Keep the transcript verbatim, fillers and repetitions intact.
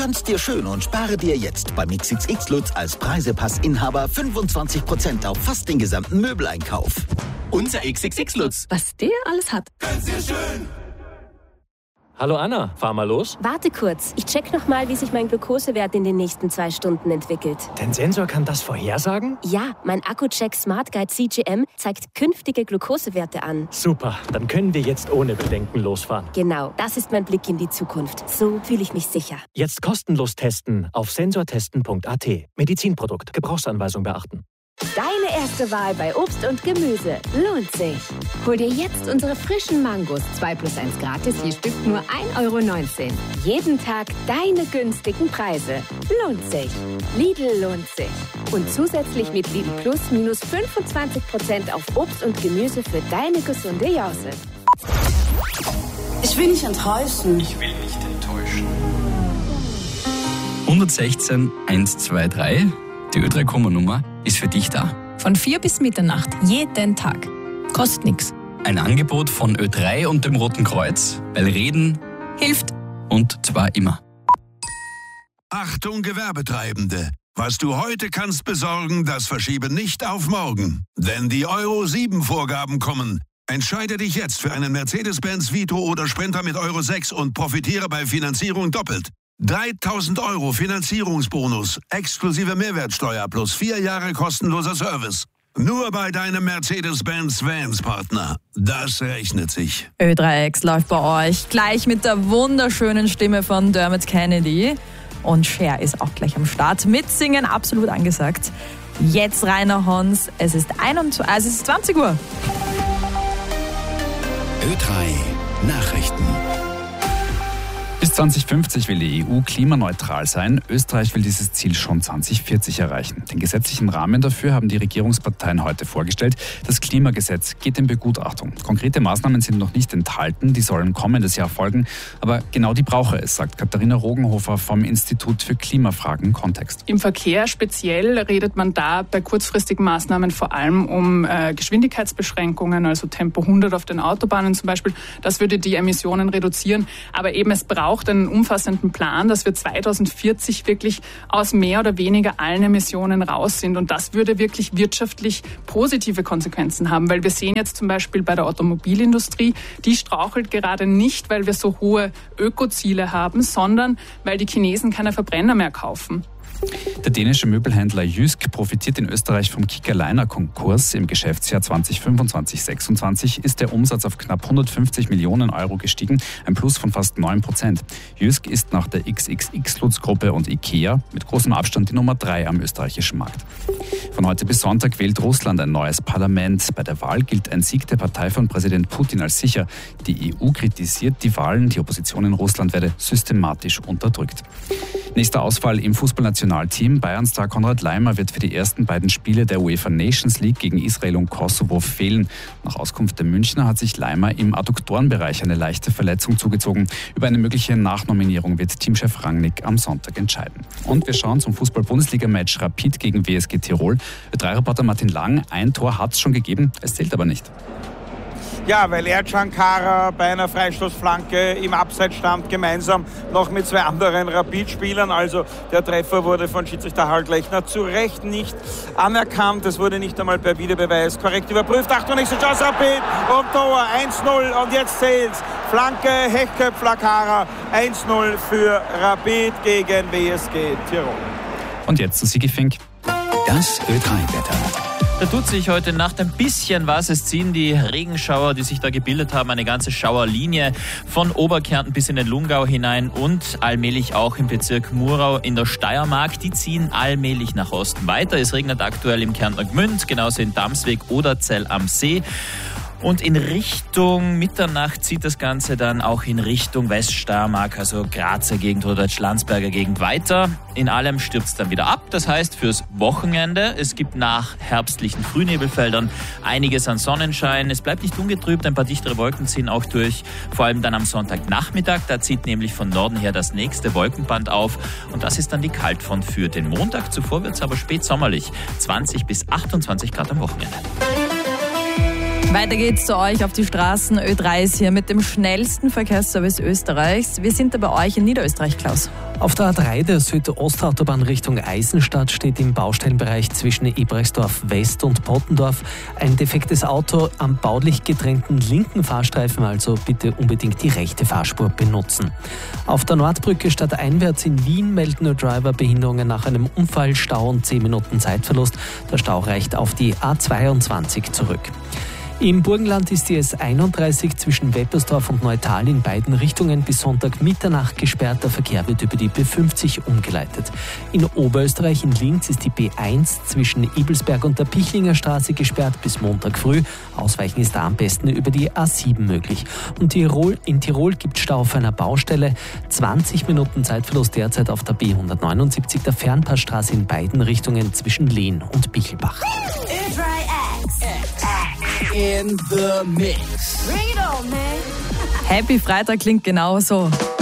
Gönn's dir schön und spare dir jetzt beim X X X Lutz als Preisepassinhaber fünfundzwanzig Prozent auf fast den gesamten Möbeleinkauf. Unser X X X Lutz. Was der alles hat. Gönn's dir schön. Hallo Anna, fahr mal los. Warte kurz, ich check noch mal, wie sich mein Glukosewert in den nächsten zwei Stunden entwickelt. Dein Sensor kann das vorhersagen? Ja, mein Akku-Check Smart Guide C G M zeigt künftige Glukosewerte an. Super, dann können wir jetzt ohne Bedenken losfahren. Genau, das ist mein Blick in die Zukunft. So fühle ich mich sicher. Jetzt kostenlos testen auf sensortesten punkt a t. Medizinprodukt, Gebrauchsanweisung beachten. Deine erste Wahl bei Obst und Gemüse lohnt sich. Hol dir jetzt unsere frischen Mangos zwei plus eins gratis, je Stück nur ein Euro neunzehn. Jeden Tag deine günstigen Preise. Lohnt sich. Lidl lohnt sich. Und zusätzlich mit Lidl Plus minus fünfundzwanzig Prozent auf Obst und Gemüse für deine gesunde Jause. Ich will nicht enttäuschen. Ich will nicht enttäuschen. hundertsechzehn hundertzweiundzwanzig, die Ö drei Komma-Nummer, ist für dich da. Von vier bis Mitternacht, jeden Tag. Kostet nichts. Ein Angebot von Ö drei und dem Roten Kreuz, weil Reden hilft. Und zwar immer. Achtung Gewerbetreibende! Was du heute kannst besorgen, das verschiebe nicht auf morgen. Denn die Euro sieben Vorgaben kommen. Entscheide dich jetzt für einen Mercedes-Benz Vito oder Sprinter mit Euro sechs und profitiere bei Finanzierung doppelt. dreitausend Euro Finanzierungsbonus, exklusive Mehrwertsteuer plus vier Jahre kostenloser Service. Nur bei deinem Mercedes-Benz Vans-Partner. Das rechnet sich. Ö drei X läuft bei euch gleich mit der wunderschönen Stimme von Dermot Kennedy. Und Cher ist auch gleich am Start. Mitsingen absolut angesagt. Jetzt Rainer Hons. Es ist, einundzwanzig, also es ist zwanzig Uhr. Ö drei Nachrichten. Bis zwanzig fünfzig will die E U klimaneutral sein. Österreich will dieses Ziel schon zwanzig vierzig erreichen. Den gesetzlichen Rahmen dafür haben die Regierungsparteien heute vorgestellt. Das Klimagesetz geht in Begutachtung. Konkrete Maßnahmen sind noch nicht enthalten, die sollen kommendes Jahr folgen. Aber genau die brauche es, sagt Katharina Rogenhofer vom Institut für Klimafragen Kontext. Im Verkehr speziell redet man da bei kurzfristigen Maßnahmen vor allem um äh, Geschwindigkeitsbeschränkungen, also Tempo hundert auf den Autobahnen zum Beispiel. Das würde die Emissionen reduzieren. Aber eben es braucht einen umfassenden Plan, dass wir zweitausendvierzig wirklich aus mehr oder weniger allen Emissionen raus sind. Und das würde wirklich wirtschaftlich positive Konsequenzen haben, weil wir sehen jetzt zum Beispiel bei der Automobilindustrie, die strauchelt gerade nicht, weil wir so hohe Ökoziele haben, sondern weil die Chinesen keine Verbrenner mehr kaufen. Der dänische Möbelhändler Jysk profitiert in Österreich vom Kickerliner-Konkurs. Im Geschäftsjahr zwanzig fünfundzwanzig sechsundzwanzig ist der Umsatz auf knapp hundertfünfzig Millionen Euro gestiegen, ein Plus von fast neun Prozent. Jysk ist nach der X X X-Lutz-Gruppe und Ikea mit großem Abstand die Nummer drei am österreichischen Markt. Von heute bis Sonntag wählt Russland ein neues Parlament. Bei der Wahl gilt ein Sieg der Partei von Präsident Putin als sicher. Die E U kritisiert die Wahlen, die Opposition in Russland werde systematisch unterdrückt. Nächster Ausfall im Fußballnationalteam. Bayern-Star Konrad Laimer wird für die ersten beiden Spiele der UEFA Nations League gegen Israel und Kosovo fehlen. Nach Auskunft der Münchner hat sich Laimer im Adduktorenbereich eine leichte Verletzung zugezogen. Über eine mögliche Nachnominierung wird Teamchef Rangnick am Sonntag entscheiden. Und wir schauen zum Fußball-Bundesliga-Match Rapid gegen W S G Tirol. Ö drei Reporter Martin Lang, ein Tor hat es schon gegeben, es zählt aber nicht. Ja, weil Ercan Kara bei einer Freistoßflanke im Abseits stand, gemeinsam noch mit zwei anderen Rapid-Spielern. Also der Treffer wurde von Schiedsrichter Harald Lechner zu Recht nicht anerkannt. Es wurde nicht einmal per Videobeweis korrekt überprüft. Achtung, nächste Chance, Rapid und Tor eins null und jetzt zählt's. Flanke, Hechköpfler, Kara, eins null für Rapid gegen W S G Tirol. Und jetzt zu Sigi Fink. Das Ö drei Wetter. Da tut sich heute Nacht ein bisschen was. Es ziehen die Regenschauer, die sich da gebildet haben, eine ganze Schauerlinie von Oberkärnten bis in den Lungau hinein und allmählich auch im Bezirk Murau in der Steiermark. Die ziehen allmählich nach Osten weiter. Es regnet aktuell im Kärntner Gmünd, genauso in Damsweg oder Zell am See. Und in Richtung Mitternacht zieht das Ganze dann auch in Richtung Weststeiermark, also Grazer Gegend oder Schlanzberger Gegend weiter. In allem stürzt es dann wieder ab. Das heißt fürs Wochenende, es gibt nach herbstlichen Frühnebelfeldern einiges an Sonnenschein. Es bleibt nicht ungetrübt, ein paar dichtere Wolken ziehen auch durch. Vor allem dann am Sonntagnachmittag, da zieht nämlich von Norden her das nächste Wolkenband auf. Und das ist dann die Kaltfront für den Montag. Zuvor wird es aber spätsommerlich, zwanzig bis achtundzwanzig Grad am Wochenende. Weiter geht's zu euch auf die Straßen. Ö drei ist hier mit dem schnellsten Verkehrsservice Österreichs. Wir sind da bei euch in Niederösterreich, Klaus. Auf der A drei der Südostautobahn Richtung Eisenstadt steht im Baustellenbereich zwischen Ebrechtsdorf West und Pottendorf ein defektes Auto am baulich getrennten linken Fahrstreifen, also bitte unbedingt die rechte Fahrspur benutzen. Auf der Nordbrücke stadteinwärts in Wien melden nur Driver Behinderungen nach einem Unfall, Stau und zehn Minuten Zeitverlust. Der Stau reicht auf die A zweiundzwanzig zurück. Im Burgenland ist die S einunddreißig zwischen Weppersdorf und Neutal in beiden Richtungen bis Sonntag Mitternacht gesperrt. Der Verkehr wird über die B fünfzig umgeleitet. In Oberösterreich in Linz ist die B eins zwischen Ebelsberg und der Pichlinger Straße gesperrt bis Montag früh. Ausweichen ist da am besten über die A sieben möglich. Und Tirol, in Tirol gibt es Stau auf einer Baustelle. zwanzig Minuten Zeitverlust derzeit auf der B hundertneunundsiebzig, der Fernpassstraße in beiden Richtungen zwischen Lehn und Bichelbach. In the mix. Happy Freitag klingt genauso.